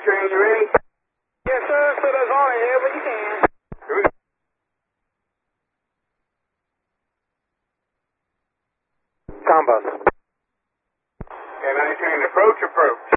train, you ready? Yes, sir. Put us on ahead when you can. Here we go. Combus. And I train approach.